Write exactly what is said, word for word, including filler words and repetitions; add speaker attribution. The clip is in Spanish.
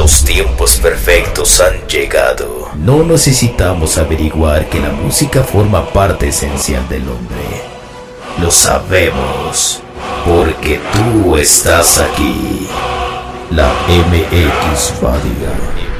Speaker 1: Los tiempos perfectos han llegado. No necesitamos averiguar que la música forma parte esencial del hombre. Lo sabemos, porque tú estás aquí. La M X Radio.